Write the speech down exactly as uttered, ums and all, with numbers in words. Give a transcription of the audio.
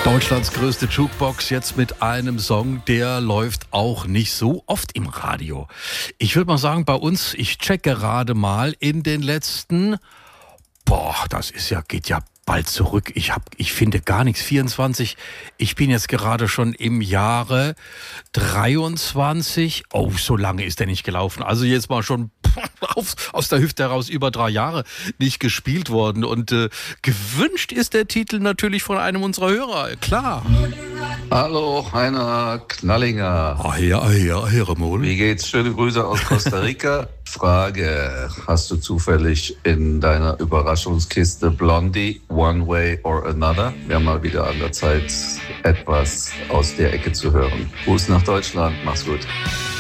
Deutschlands größte Jukebox jetzt mit einem Song, der läuft auch nicht so oft im Radio. Ich würde mal sagen, bei uns, ich check gerade mal in den letzten, boah, das ist ja, geht ja bald zurück. Ich hab, ich finde gar nichts. vierundzwanzig. Ich bin jetzt gerade schon im Jahre dreiundzwanzig. Oh, so lange ist der nicht gelaufen. Also jetzt mal schon auf, aus der Hüfte heraus über drei Jahre nicht gespielt worden. Und äh, gewünscht ist der Titel natürlich von einem unserer Hörer. Klar. Hallo, Heiner Knallinger. Ah ja, ah ja, Herr Mohl. Wie geht's? Schöne Grüße aus Costa Rica. Frage, hast du zufällig in deiner Überraschungskiste Blondie, One Way or Another? Wäre mal wieder an der Zeit, etwas aus der Ecke zu hören. Gruß nach Deutschland, mach's gut.